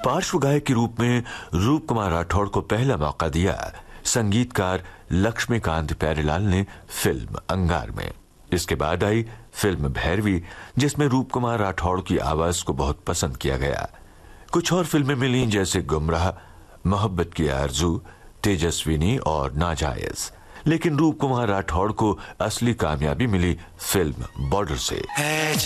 पार्श्व गायक के रूप में रूप कुमार राठौड़ को पहला मौका दिया संगीतकार लक्ष्मीकांत प्यारेलाल ने फिल्म अंगार में। इसके बाद आई फिल्म भैरवी, जिसमें रूप कुमार राठौड़ की आवाज को बहुत पसंद किया गया। कुछ और फिल्में मिली जैसे गुमराह, मोहब्बत की आरज़ू, तेजस्विनी और नाजायज। लेकिन रूप कुमार राठौड़ को असली कामयाबी मिली फिल्म बॉर्डर से।